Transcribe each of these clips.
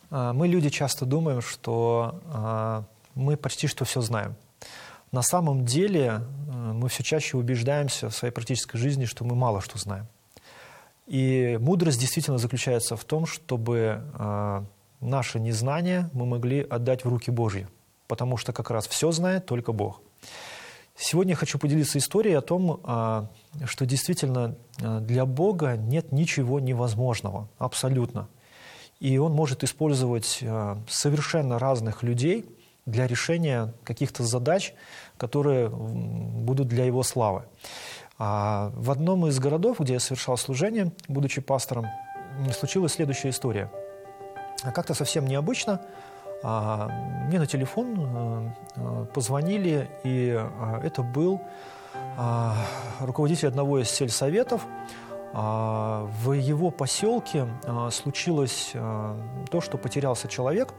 Мы, люди, часто думаем, что мы почти что все знаем. На самом деле мы все чаще убеждаемся в своей практической жизни, что мы мало что знаем. И мудрость действительно заключается в том, чтобы наше незнание мы могли отдать в руки Божьи, потому что как раз все знает только Бог. Сегодня я хочу поделиться историей о том, что действительно для Бога нет ничего невозможного, абсолютно. И Он может использовать совершенно разных людей для решения каких-то задач, которые будут для Его славы. В одном из городов, где я совершал служение, будучи пастором, случилась следующая история. Как-то совсем необычно мне на телефон позвонили, и это был руководитель одного из сельсоветов. В его поселке случилось то, что потерялся человек,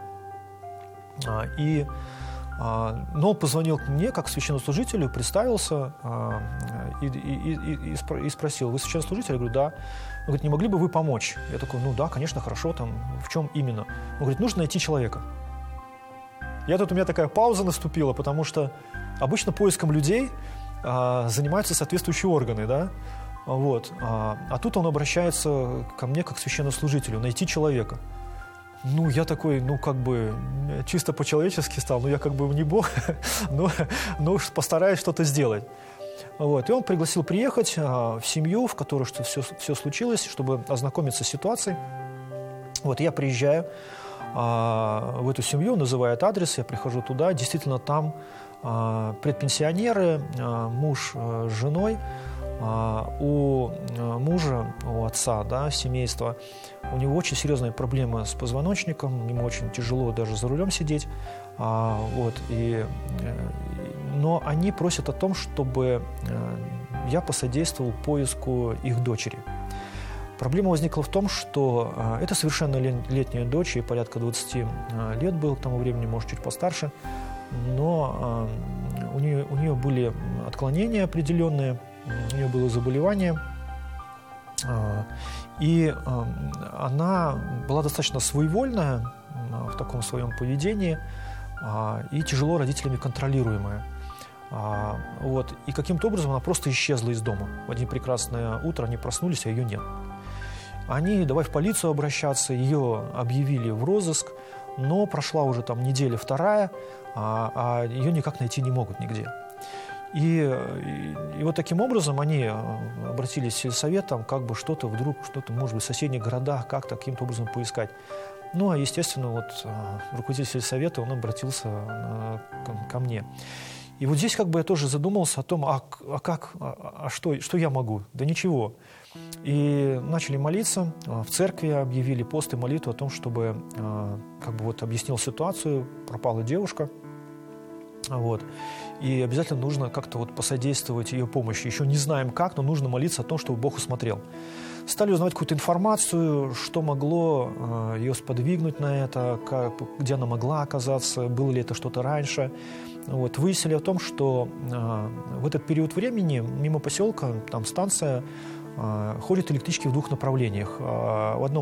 но он позвонил мне как священнослужителю, представился и спросил: «Вы священнослужитель?» Я говорю: «Да». Он говорит: «Не могли бы вы помочь?» Я такой: «Ну да, конечно, хорошо, там, в чем именно?» Он говорит: «Нужно найти человека». У меня такая пауза наступила, потому что обычно поиском людей занимаются соответствующие органы, да? Вот. А тут он обращается ко мне как к священнослужителю: найти человека. Ну, я такой, чисто по-человечески стал, я не Бог, но уж постараюсь что-то сделать. Вот. И он пригласил приехать в семью, в которой все случилось, чтобы ознакомиться с ситуацией. Вот, я приезжаю в эту семью, называет адрес, я прихожу туда, действительно там предпенсионеры, муж с женой. У мужа, у отца, да, семейства, у него очень серьезные проблемы с позвоночником, ему очень тяжело даже за рулем сидеть. Но они просят о том, чтобы я посодействовал поиску их дочери. Проблема возникла в том, что это совершеннолетняя дочь, ей порядка 20 лет было к тому времени, может, чуть постарше, но у нее были отклонения определенные, у нее было заболевание, и она была достаточно своевольная в таком своем поведении и тяжело родителями контролируемая. Вот. И каким-то образом она просто исчезла из дома. В один прекрасное утро они проснулись, а ее нет. Они давай в полицию обращаться, ее объявили в розыск, но прошла уже там неделя-вторая, а ее никак найти не могут нигде. И вот таким образом они обратились в сельсовет, там что-то, может быть, в соседних городах как-то каким-то образом поискать. Ну, а, естественно, руководитель сельсовета, он обратился ко мне. И вот здесь я тоже задумался о том, что я могу? Да ничего. И начали молиться, в церкви объявили пост и молитву о том, чтобы, объяснил ситуацию, пропала девушка. Вот. И обязательно нужно как-то посодействовать ее помощи. Еще не знаем как, но нужно молиться о том, чтобы Бог усмотрел. Стали узнавать какую-то информацию, что могло ее сподвигнуть на это, где она могла оказаться, было ли это что-то раньше. Вот. Выяснили о том, что в этот период времени мимо поселка, там станция, ходят электрички в двух направлениях. В одном